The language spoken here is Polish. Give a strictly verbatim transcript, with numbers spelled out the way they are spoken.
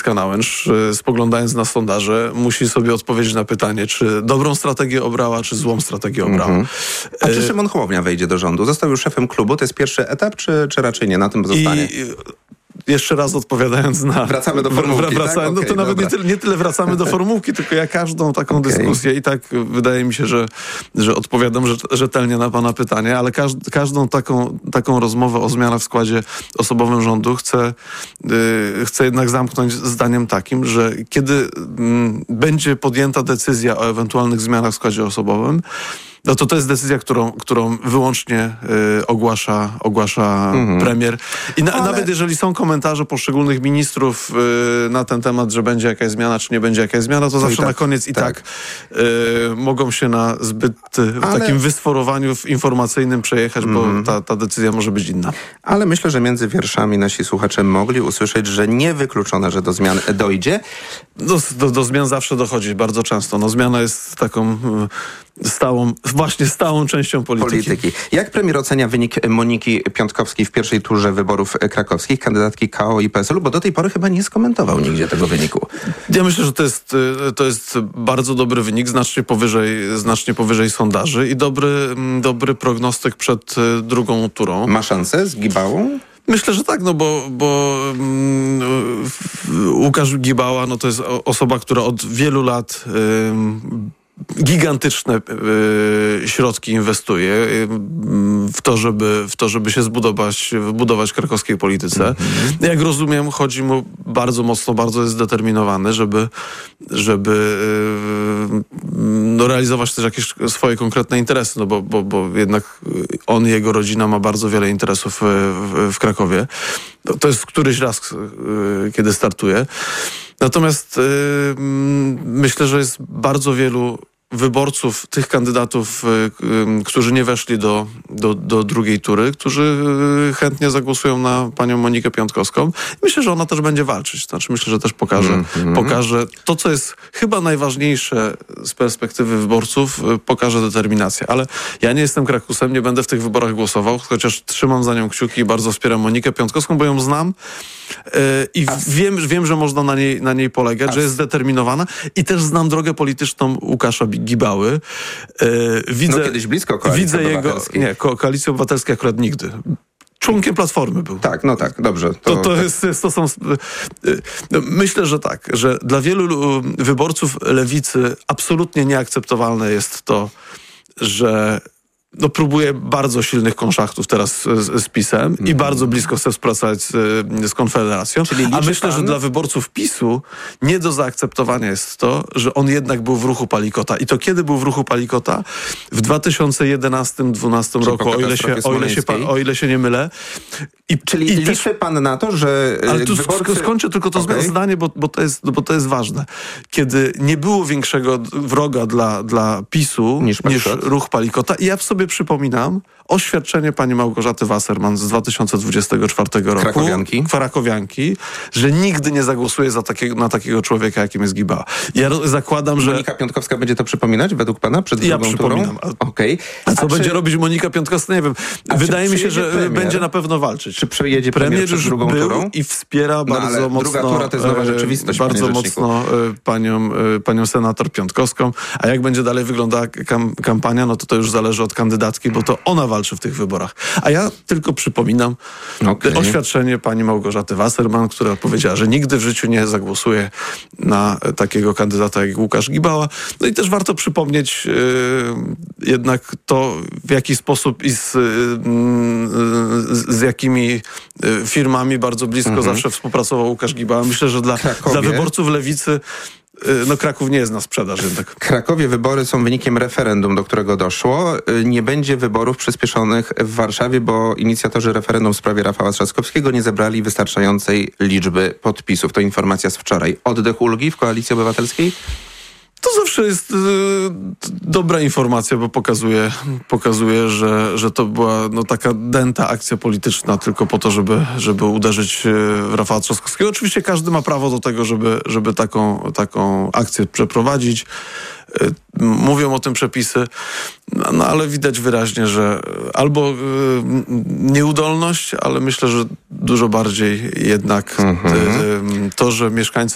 Kiska-Nałęcz, spoglądając na sondaże, musi sobie odpowiedzieć na pytanie, czy dobrą strategię obrała, czy złą strategię obrała. Mhm. A czy Szymon Hołownia wejdzie do rządu? Został już szefem klubu, to jest pierwszy etap, czy, czy raczej nie? Na tym zostanie? I... Jeszcze raz odpowiadając na... Wracamy do formułki, wraca, tak? No Okay, to nawet nie tyle, nie tyle wracamy do formułki, tylko ja każdą taką okay. dyskusję i tak wydaje mi się, że, że odpowiadam rzetelnie na pana pytanie, ale każ, każdą taką, taką rozmowę o zmianach w składzie osobowym rządu chcę, yy, chcę jednak zamknąć zdaniem takim, że kiedy yy, będzie podjęta decyzja o ewentualnych zmianach w składzie osobowym, no to to jest decyzja, którą, którą wyłącznie y, ogłasza, ogłasza mhm. premier. I na, Ale... nawet jeżeli są komentarze poszczególnych ministrów y, na ten temat, że będzie jakaś zmiana, czy nie będzie jakaś zmiana, to, to zawsze tak, na koniec i tak, tak y, mogą się na zbyt y, Ale... takim wysforowaniu informacyjnym przejechać, mhm. bo ta, ta decyzja może być inna. Ale myślę, że między wierszami nasi słuchacze mogli usłyszeć, że niewykluczone, że do zmian dojdzie. Do, do, do zmian zawsze dochodzi, bardzo często. No, zmiana jest taką... Y, stałą, właśnie stałą częścią polityki. polityki. Jak premier ocenia wynik Moniki Piątkowskiej w pierwszej turze wyborów krakowskich, kandydatki K O i P S L-u, bo do tej pory chyba nie skomentował nigdzie tego wyniku. Ja myślę, że to jest, to jest bardzo dobry wynik, znacznie powyżej, znacznie powyżej sondaży i dobry, dobry prognostyk przed drugą turą. Ma szansę z Gibałą? Myślę, że tak, no bo, bo um, Łukasz Gibała no to jest osoba, która od wielu lat um, gigantyczne y, środki inwestuje y, w to, żeby, w to, żeby się zbudować, budować krakowskiej polityce. Mm-hmm. Jak rozumiem, chodzi mu bardzo mocno, bardzo jest zdeterminowany, żeby, żeby y, no, realizować też jakieś swoje konkretne interesy, no bo, bo, bo jednak on i jego rodzina ma bardzo wiele interesów w, w, w Krakowie. No, to jest któryś raz, y, kiedy startuje. Natomiast y, myślę, że jest bardzo wielu wyborców, tych kandydatów, y, y, którzy nie weszli do, do, do drugiej tury, którzy y, chętnie zagłosują na panią Monikę Piątkowską. Myślę, że ona też będzie walczyć. Znaczy, myślę, że też pokaże, mm-hmm. pokaże to, co jest chyba najważniejsze z perspektywy wyborców, y, pokaże determinację. Ale ja nie jestem Krakusem, nie będę w tych wyborach głosował, chociaż trzymam za nią kciuki i bardzo wspieram Monikę Piątkowską, bo ją znam y, i A... wiem, wiem, że można na niej, na niej polegać, A... że jest zdeterminowana i też znam drogę polityczną Łukasza Gibały. E, widzę, no kiedyś blisko Koalicji widzę Obywatelskiej. Jego, nie, ko- Koalicji Obywatelskiej akurat nigdy. Członkiem Platformy był. Tak, no tak, dobrze. To, to, to, jest, to są... Myślę, że tak, że dla wielu wyborców lewicy absolutnie nieakceptowalne jest to, że no, próbuje bardzo silnych konszachtów teraz z, z PiS-em mm. i bardzo blisko chce współpracować z, z Konfederacją. A myślę, pan? że dla wyborców PiS-u nie do zaakceptowania jest to, że on jednak był w ruchu Palikota. I to kiedy był w ruchu Palikota? W dwa tysiące jedenastym dwunastym roku, o ile, się, o, ile się, o ile się nie mylę. I, Czyli i liczy też, pan na to, że ale tu wyborcy... skończę tylko to okay. zdanie, bo, bo, to jest, bo to jest ważne. Kiedy nie było większego wroga dla, dla PiS-u niż, niż ruch Palikota i ja sobie przypominam oświadczenie pani Małgorzaty Wasserman z dwa tysiące dwudziestego czwartego roku. Krakowianki. Krakowianki, że nigdy nie zagłosuje za takiego, na takiego człowieka, jakim jest Gibała. Ja zakładam, że... Monika Piątkowska będzie to przypominać według pana przed ja drugą przypominam. turą? Okay. A co A będzie czy... robić Monika Piątkowska? Nie wiem. A Wydaje mi się, że premier? będzie na pewno walczyć. Czy przyjedzie premier, premier przed drugą był turą? I wspiera no, bardzo ale mocno... druga tura to jest nowa rzeczywistość, bardzo mocno panią, panią senator Piątkowską. A jak będzie dalej wyglądała kam- kampania, no to to już zależy od kandydatki, bo to ona walczy w tych wyborach. A ja tylko przypominam okay. oświadczenie pani Małgorzaty Wasserman, która powiedziała, że nigdy w życiu nie zagłosuje na takiego kandydata jak Łukasz Gibała. No i też warto przypomnieć yy, jednak to, w jaki sposób i z, yy, z, z jakimi firmami bardzo blisko mm-hmm. zawsze współpracował Łukasz Gibała. Myślę, że dla, dla wyborców lewicy no Kraków nie jest na sprzedaż jednak. W Krakowie wybory są wynikiem referendum, do którego doszło. Nie będzie wyborów przyspieszonych w Warszawie, bo inicjatorzy referendum w sprawie Rafała Trzaskowskiego nie zebrali wystarczającej liczby podpisów. To informacja z wczoraj. Oddech ulgi w Koalicji Obywatelskiej? To zawsze jest y, dobra informacja, bo pokazuje, pokazuje że, że to była no, taka dęta akcja polityczna tylko po to, żeby, żeby uderzyć w Rafała Trzaskowskiego. Oczywiście każdy ma prawo do tego, żeby, żeby taką, taką akcję przeprowadzić. Y, mówią o tym przepisy, no, no ale widać wyraźnie, że albo y, nieudolność, ale myślę, że dużo bardziej jednak mhm. y, y, to, że mieszkańcy